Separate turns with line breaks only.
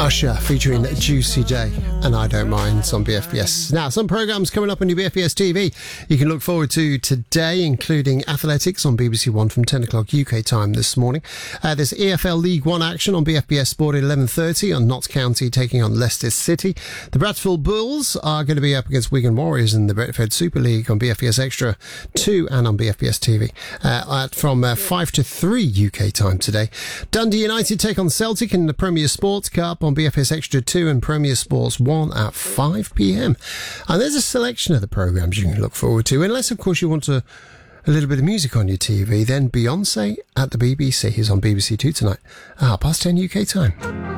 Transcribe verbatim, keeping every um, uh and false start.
Usher featuring Juicy J and I Don't Mind on B F B S. Now, some programmes coming up on your B F B S T V you can look forward to today, including athletics on B B C One from ten o'clock U K time this morning. Uh, there's E F L League One action on B F B S Sport at eleven thirty on Notts County taking on Leicester City. The Bradfield Bulls are going to be up against Wigan Warriors in the Betfred Super League on B F B S Extra two and on B F B S T V uh, at, from uh, five to three U K time today. Dundee United take on Celtic in the Premier Sports Cup on B F B S Extra two and Premier Sports one at five p m. And there's a selection of the programmes you can look forward to, unless, of course, you want to, a little bit of music on your T V. Then Beyonce at the B B C is on B B C Two tonight, at half past ten U K time.